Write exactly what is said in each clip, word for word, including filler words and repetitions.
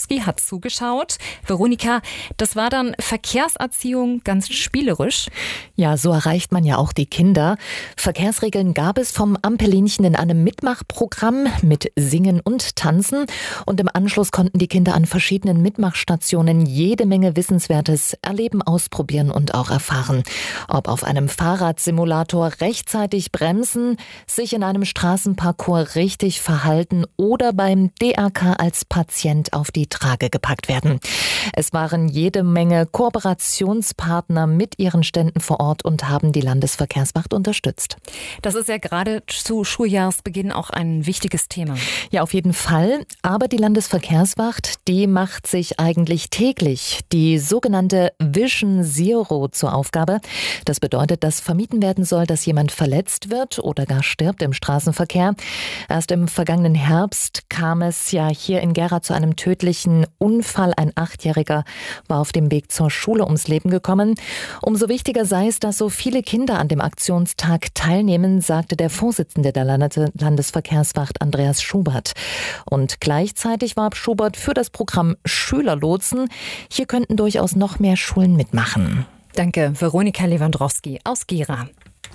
Lewandowski hat zugeschaut. Veronika, das war dann Verkehrserziehung ganz spielerisch. Ja, so erreicht man ja auch die Kinder. Verkehrsregeln gab es vom Ampellinchen in einem Mitmachprogramm mit Singen und Tanzen. Und im Anschluss konnten die Kinder an verschiedenen Mitmachstationen jede Menge Wissenswertes erleben, ausprobieren und auch erfahren. Ob auf einem Fahrradsimulator rechtzeitig bremsen, sich in einem Straßenparcours richtig verhalten oder beim D R K als Patient auf die Trage gepackt werden. Es waren jede Menge Kooperationspartner mit ihren Ständen vor Ort und haben die Landesverkehrswacht unterstützt. Das ist ja gerade zu Schuljahresbeginn auch ein wichtiges Thema. Ja, auf jeden Fall. Aber die Landesverkehrswacht, die macht sich eigentlich täglich die sogenannte Vision Zero zur Aufgabe. Das bedeutet, dass vermieden werden soll, dass jemand verletzt wird oder gar stirbt im Straßenverkehr. Erst im vergangenen Herbst kam es ja hier in Gera zu einem tödlichen Unfall. Ein Achtjähriger war auf dem Weg zur Schule ums Leben gekommen. Umso wichtiger sei es, dass so viele Kinder an dem Aktionstag teilnehmen, sagte der Vorsitzende der Landesverkehrswacht Andreas Schubert. Und gleichzeitig warb Schubert für das Programm Schülerlotsen. Hier könnten durchaus noch mehr Schulen mitmachen. Danke, Veronika Lewandowski aus Gera.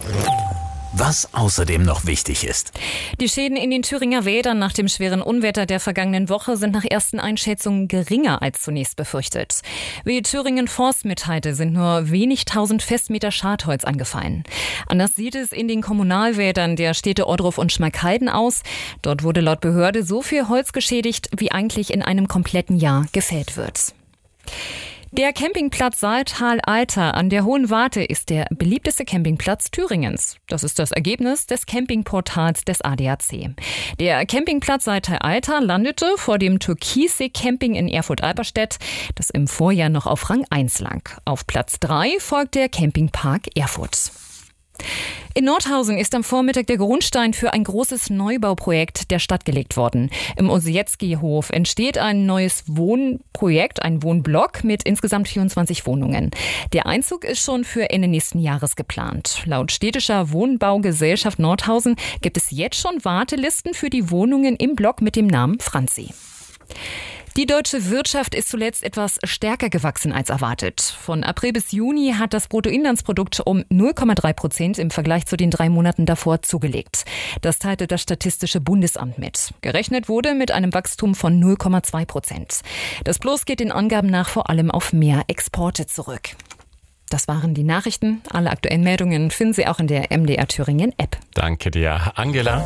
Was außerdem noch wichtig ist. Die Schäden in den Thüringer Wäldern nach dem schweren Unwetter der vergangenen Woche sind nach ersten Einschätzungen geringer als zunächst befürchtet. Wie Thüringen Forst mitteilte, sind nur wenig tausend Festmeter Schadholz angefallen. Anders sieht es in den Kommunalwäldern der Städte Ohrdruf und Schmalkalden aus. Dort wurde laut Behörde so viel Holz geschädigt, wie eigentlich in einem kompletten Jahr gefällt wird. Der Campingplatz Saaltal-Alter an der Hohen Warte ist der beliebteste Campingplatz Thüringens. Das ist das Ergebnis des Campingportals des A D A C. Der Campingplatz Saaltal-Alter landete vor dem Türkissee Camping in Erfurt-Alberstedt, das im Vorjahr noch auf Rang eins lag. Auf Platz drei folgt der Campingpark Erfurt. In Nordhausen ist am Vormittag der Grundstein für ein großes Neubauprojekt der Stadt gelegt worden. Im Osietzky-Hof entsteht ein neues Wohnprojekt, ein Wohnblock mit insgesamt vierundzwanzig Wohnungen. Der Einzug ist schon für Ende nächsten Jahres geplant. Laut städtischer Wohnbaugesellschaft Nordhausen gibt es jetzt schon Wartelisten für die Wohnungen im Block mit dem Namen Franzi. Die deutsche Wirtschaft ist zuletzt etwas stärker gewachsen als erwartet. Von April bis Juni hat das Bruttoinlandsprodukt um null Komma drei Prozent im Vergleich zu den drei Monaten davor zugelegt. Das teilte das Statistische Bundesamt mit. Gerechnet wurde mit einem Wachstum von null Komma zwei Prozent. Das Plus geht den Angaben nach vor allem auf mehr Exporte zurück. Das waren die Nachrichten. Alle aktuellen Meldungen finden Sie auch in der M D R Thüringen App. Danke dir, Angela.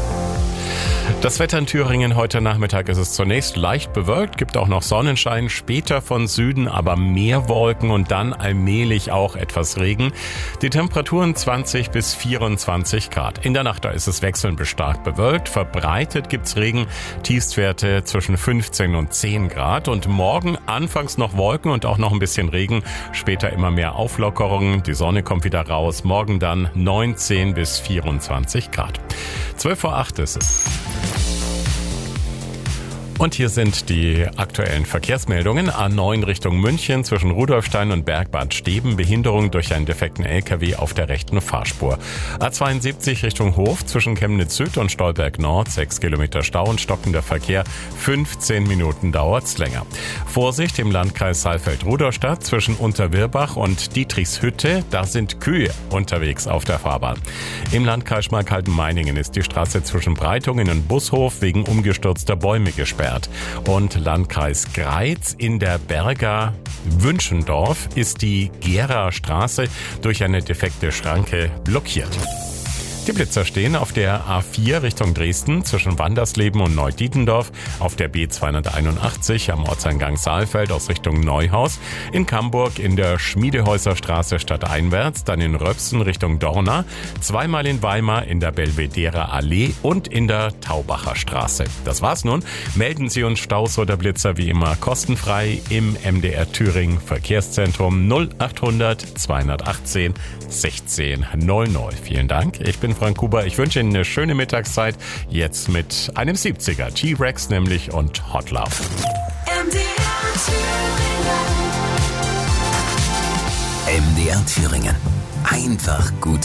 Das Wetter in Thüringen heute Nachmittag ist es zunächst leicht bewölkt, gibt auch noch Sonnenschein, später von Süden aber mehr Wolken und dann allmählich auch etwas Regen. Die Temperaturen zwanzig bis vierundzwanzig Grad. In der Nacht da ist es wechselnd bis stark bewölkt, verbreitet gibt's Regen, Tiefstwerte zwischen fünfzehn und zehn Grad und morgen anfangs noch Wolken und auch noch ein bisschen Regen, später immer mehr Auflockerungen, die Sonne kommt wieder raus, morgen dann neunzehn bis vierundzwanzig Grad. zwölf vor acht ist es. Und hier sind die aktuellen Verkehrsmeldungen. A neun Richtung München zwischen Rudolfstein und Bergbad Steben. Behinderung durch einen defekten L K W auf der rechten Fahrspur. A zweiundsiebzig Richtung Hof zwischen Chemnitz Süd und Stolberg Nord. sechs Kilometer Stau und stockender Verkehr. fünfzehn Minuten dauert's länger. Vorsicht im Landkreis Saalfeld-Rudolstadt zwischen Unterwirbach und Dietrichshütte. Da sind Kühe unterwegs auf der Fahrbahn. Im Landkreis Schmalkalden-Meiningen ist die Straße zwischen Breitungen und Bushof wegen umgestürzter Bäume gesperrt. Und Landkreis Greiz in der Berger Wünschendorf ist die Gera Straße durch eine defekte Schranke blockiert. Die Blitzer stehen auf der A vier Richtung Dresden zwischen Wandersleben und Neudietendorf, auf der B zweihunderteinundachtzig am Ortseingang Saalfeld aus Richtung Neuhaus, in Camburg in der Schmiedehäuserstraße stadteinwärts, dann in Röpsen Richtung Dorna, zweimal in Weimar in der Belvedere Allee und in der Taubacher Straße. Das war's nun. Melden Sie uns Staus oder Blitzer wie immer kostenfrei im M D R Thüringen Verkehrszentrum null achthundert zweihundertachtzehn sechzehn null null. Vielen Dank. Ich bin Frank Huber. Ich wünsche Ihnen eine schöne Mittagszeit. Jetzt mit einem siebziger. T-Rex nämlich und Hot Love. M D R Thüringen. M D R Thüringen. Einfach gut.